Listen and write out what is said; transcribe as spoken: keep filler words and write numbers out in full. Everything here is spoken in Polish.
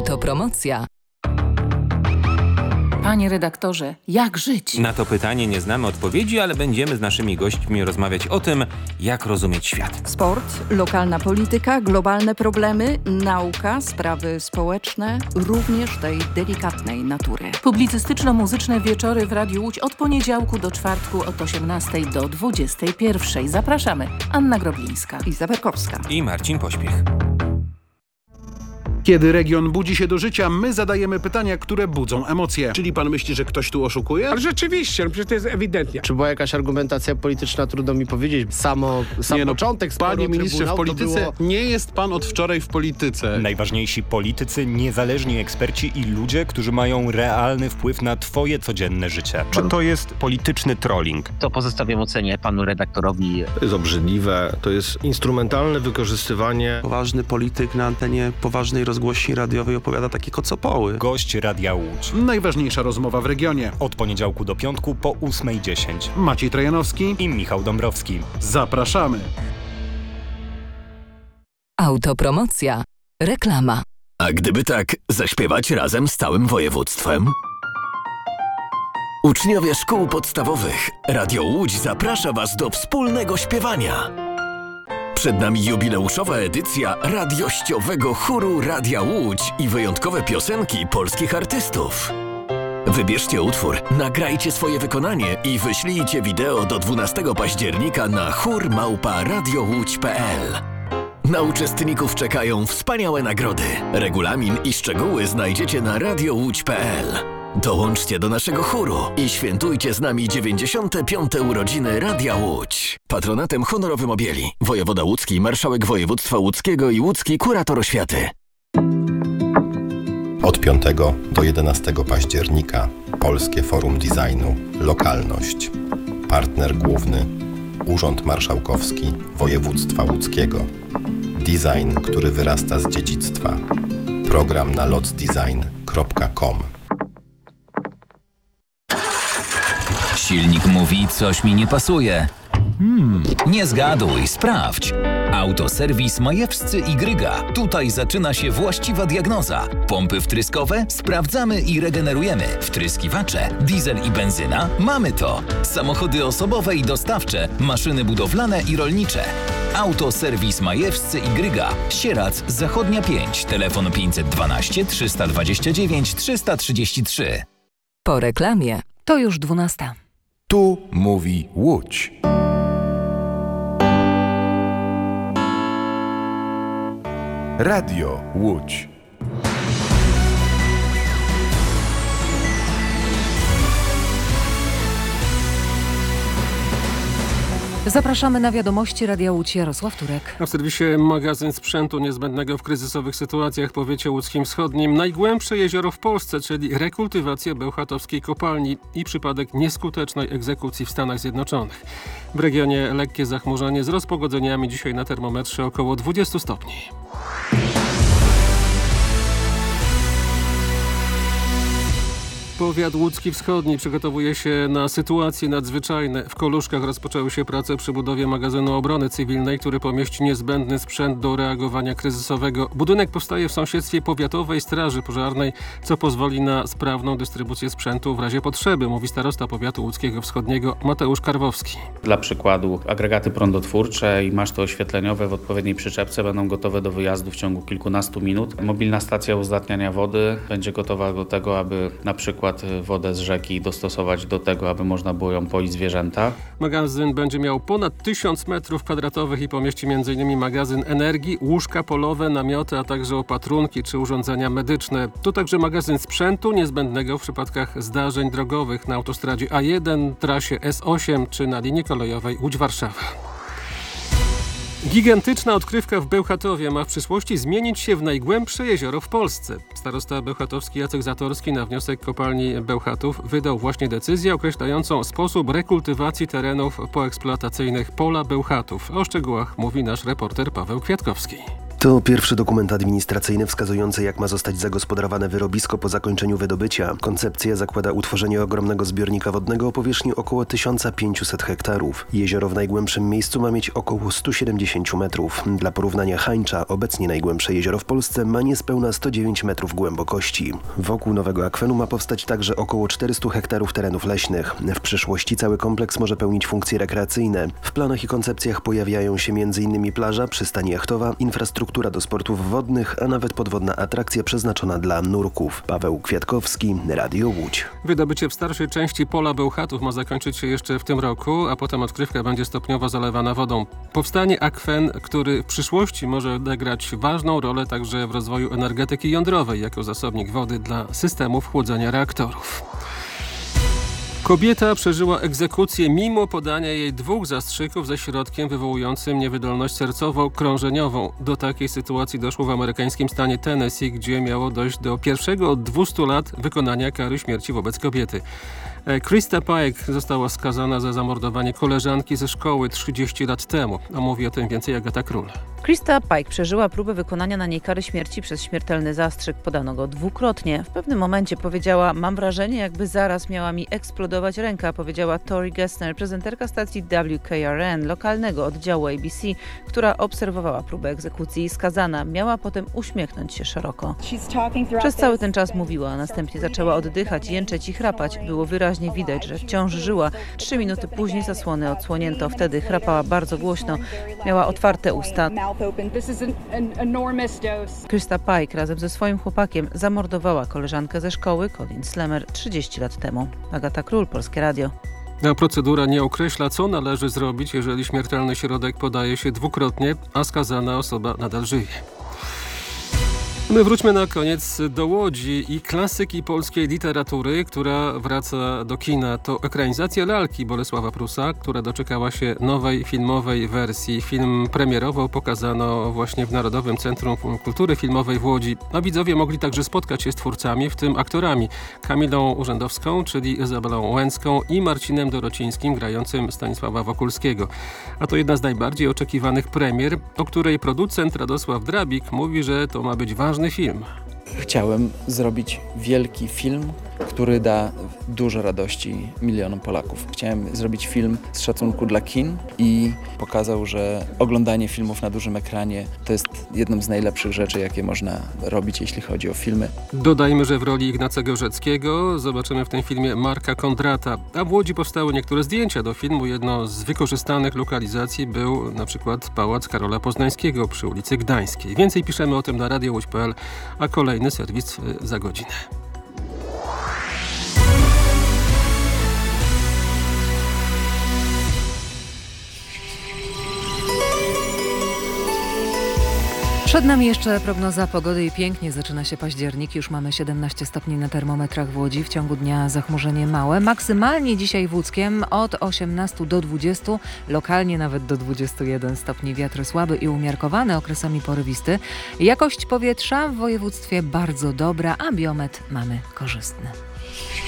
Autopromocja. Panie redaktorze, jak żyć? Na to pytanie nie znamy odpowiedzi, ale będziemy z naszymi gośćmi rozmawiać o tym, jak rozumieć świat. Sport, lokalna polityka, globalne problemy, nauka, sprawy społeczne, również tej delikatnej natury. Publicystyczno-muzyczne wieczory w Radiu Łódź od poniedziałku do czwartku od osiemnastej do dwudziestej pierwszej. Zapraszamy. Anna Groblińska i Zaberkowska i Marcin Pośpiech. Kiedy region budzi się do życia, my zadajemy pytania, które budzą emocje. Czyli pan myśli, że ktoś tu oszukuje? Ale rzeczywiście, no przecież to jest ewidentnie. Czy była jakaś argumentacja polityczna, trudno mi powiedzieć. Samo, sam nie, no, początek sporu Panie ministrze, w polityce było... nie jest pan od wczoraj w polityce. Najważniejsi politycy, niezależni eksperci i ludzie, którzy mają realny wpływ na twoje codzienne życie. Czy to jest polityczny trolling? To pozostawiam ocenie panu redaktorowi. To jest obrzydliwe, to jest instrumentalne wykorzystywanie. Poważny polityk na antenie poważnej rozgłośni radiowej opowiada takie kocopoły. Gość Radia Łódź. Najważniejsza rozmowa w regionie. Od poniedziałku do piątku po ósmej dziesięć. Maciej Trojanowski i Michał Dąbrowski. Zapraszamy. Autopromocja. Reklama. A gdyby tak zaśpiewać razem z całym województwem? Uczniowie szkół podstawowych, Radio Łódź zaprasza Was do wspólnego śpiewania. Przed nami jubileuszowa edycja radiościowego chóru Radia Łódź i wyjątkowe piosenki polskich artystów. Wybierzcie utwór, nagrajcie swoje wykonanie i wyślijcie wideo do dwunastego października na chór małpa radiołódź kropka p l. Na uczestników czekają wspaniałe nagrody. Regulamin i szczegóły znajdziecie na radiołódź kropka p l. Dołączcie do naszego chóru i świętujcie z nami dziewięćdziesiąte piąte urodziny Radia Łódź. Patronatem honorowym objęli wojewoda łódzki, marszałek województwa łódzkiego i łódzki kurator oświaty. Od piątego do jedenastego października Polskie Forum Designu Lokalność. Partner główny Urząd Marszałkowski Województwa Łódzkiego. Design, który wyrasta z dziedzictwa. Program na locdesign kropka com. Silnik mówi, coś mi nie pasuje. Hmm, nie zgaduj, sprawdź. Autoserwis Majewscy i Gryga. Tutaj zaczyna się właściwa diagnoza. Pompy wtryskowe? Sprawdzamy i regenerujemy. Wtryskiwacze? Diesel i benzyna? Mamy to. Samochody osobowe i dostawcze, maszyny budowlane i rolnicze. Autoserwis Majewscy i Gryga. Sierac, Zachodnia pięć. Telefon pięćset dwanaście trzysta dwadzieścia dziewięć trzysta trzydzieści trzy. Po reklamie. To już dwunasta. Tu mówi Łódź. Radio Łódź. Zapraszamy na wiadomości Radia Łódź. Jarosław Turek. A w serwisie magazyn sprzętu niezbędnego w kryzysowych sytuacjach w powiecie łódzkim wschodnim. Najgłębsze jezioro w Polsce, czyli rekultywacja bełchatowskiej kopalni i przypadek nieskutecznej egzekucji w Stanach Zjednoczonych. W regionie lekkie zachmurzenie z rozpogodzeniami, dzisiaj na termometrze około dwudziestu stopni. Powiat łódzki wschodni przygotowuje się na sytuacje nadzwyczajne. W Koluszkach rozpoczęły się prace przy budowie magazynu obrony cywilnej, który pomieści niezbędny sprzęt do reagowania kryzysowego. Budynek powstaje w sąsiedztwie Powiatowej Straży Pożarnej, co pozwoli na sprawną dystrybucję sprzętu w razie potrzeby, mówi starosta powiatu łódzkiego wschodniego Mateusz Karwowski. Dla przykładu agregaty prądotwórcze i maszty oświetleniowe w odpowiedniej przyczepce będą gotowe do wyjazdu w ciągu kilkunastu minut. Mobilna stacja uzdatniania wody będzie gotowa do tego, aby na przykład wodę z rzeki dostosować do tego, aby można było ją poić zwierzęta. Magazyn będzie miał ponad tysiąc metrów kwadratowych i pomieści m.in. magazyn energii, łóżka polowe, namioty, a także opatrunki czy urządzenia medyczne. To także magazyn sprzętu niezbędnego w przypadkach zdarzeń drogowych na autostradzie A jeden, trasie S osiem czy na linii kolejowej Łódź-Warszawa. Gigantyczna odkrywka w Bełchatowie ma w przyszłości zmienić się w najgłębsze jezioro w Polsce. Starosta bełchatowski Jacek Zatorski na wniosek kopalni Bełchatów wydał właśnie decyzję określającą sposób rekultywacji terenów poeksploatacyjnych Pola Bełchatów. O szczegółach mówi nasz reporter Paweł Kwiatkowski. To pierwszy dokument administracyjny wskazujący, jak ma zostać zagospodarowane wyrobisko po zakończeniu wydobycia. Koncepcja zakłada utworzenie ogromnego zbiornika wodnego o powierzchni około tysiąc pięćset hektarów. Jezioro w najgłębszym miejscu ma mieć około sto siedemdziesiąt metrów. Dla porównania Hańcza, obecnie najgłębsze jezioro w Polsce, ma niespełna sto dziewięć metrów głębokości. Wokół nowego akwenu ma powstać także około czterysta hektarów terenów leśnych. W przyszłości cały kompleks może pełnić funkcje rekreacyjne. W planach i koncepcjach pojawiają się między innymi plaża, przystań jachtowa, infrastruktura do sportów wodnych, a nawet podwodna atrakcja przeznaczona dla nurków. Paweł Kwiatkowski, Radio Łódź. Wydobycie w starszej części pola Bełchatów ma zakończyć się jeszcze w tym roku, a potem odkrywka będzie stopniowo zalewana wodą. Powstanie akwen, który w przyszłości może odegrać ważną rolę także w rozwoju energetyki jądrowej jako zasobnik wody dla systemów chłodzenia reaktorów. Kobieta przeżyła egzekucję mimo podania jej dwóch zastrzyków ze środkiem wywołującym niewydolność sercowo-krążeniową. Do takiej sytuacji doszło w amerykańskim stanie Tennessee, gdzie miało dojść do pierwszego od dwustu lat wykonania kary śmierci wobec kobiety. Krista Pike została skazana za zamordowanie koleżanki ze szkoły trzydzieści lat temu. A mówi o tym więcej Agata Król. Krista Pike przeżyła próbę wykonania na niej kary śmierci przez śmiertelny zastrzyk. Podano go dwukrotnie. W pewnym momencie powiedziała: mam wrażenie, jakby zaraz miała mi eksplodować ręka, powiedziała Tori Gessner, prezenterka stacji W K R N, lokalnego oddziału A B C, która obserwowała próbę egzekucji. Skazana miała potem uśmiechnąć się szeroko. Przez cały ten czas mówiła, a następnie zaczęła oddychać, jęczeć i chrapać. Było wyraźnie widać, że wciąż żyła. Trzy minuty później zasłony odsłonięto. Wtedy chrapała bardzo głośno. Miała otwarte usta. Krista Pike razem ze swoim chłopakiem zamordowała koleżankę ze szkoły, Colin Slammer, trzydzieści lat temu. Agata Król, Polskie Radio. Ta procedura nie określa, co należy zrobić, jeżeli śmiertelny środek podaje się dwukrotnie, a skazana osoba nadal żyje. My wróćmy na koniec do Łodzi i klasyki polskiej literatury, która wraca do kina. To ekranizacja lalki Bolesława Prusa, która doczekała się nowej filmowej wersji. Film premierowo pokazano właśnie w Narodowym Centrum Kultury Filmowej w Łodzi. A widzowie mogli także spotkać się z twórcami, w tym aktorami Kamilą Urzędowską, czyli Izabelą Łęcką i Marcinem Dorocińskim, grającym Stanisława Wokulskiego. A to jedna z najbardziej oczekiwanych premier, o której producent Radosław Drabik mówi, że to ma być ważny film. Chciałem zrobić wielki film, który da dużo radości milionom Polaków. Chciałem zrobić film z szacunku dla kin i pokazał, że oglądanie filmów na dużym ekranie to jest jedną z najlepszych rzeczy, jakie można robić, jeśli chodzi o filmy. Dodajmy, że w roli Ignacego Rzeckiego zobaczymy w tym filmie Marka Kondrata. A w Łodzi powstały niektóre zdjęcia do filmu. Jedną z wykorzystanych lokalizacji był na przykład Pałac Karola Poznańskiego przy ulicy Gdańskiej. Więcej piszemy o tym na radio łódź kropka p l, a kolejny serwis za godzinę. Przed nami jeszcze prognoza pogody i pięknie zaczyna się październik. Już mamy siedemnaście stopni na termometrach w Łodzi. W ciągu dnia zachmurzenie małe. Maksymalnie dzisiaj w Łódzkiem od osiemnastu do dwudziestu, lokalnie nawet do dwudziestu jeden stopni. Wiatr słaby i umiarkowany, okresami porywisty. Jakość powietrza w województwie bardzo dobra, a biometr mamy korzystny.